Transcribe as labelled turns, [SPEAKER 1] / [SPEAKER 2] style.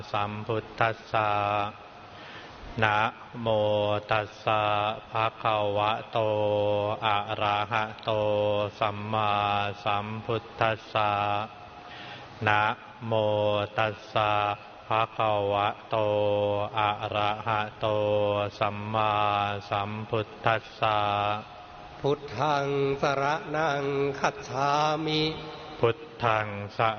[SPEAKER 1] สัมพุทธัสสะนะโมตัสสะภะคะวะโตอะระหะโตสัมมาสัมพุทธัสสะนะโมตัสสะภะคะวะโตอะระหะโตสัมมาสัมพุทธัสสะ
[SPEAKER 2] พุทธังสรณังคัจฉามิ
[SPEAKER 1] พุทธังส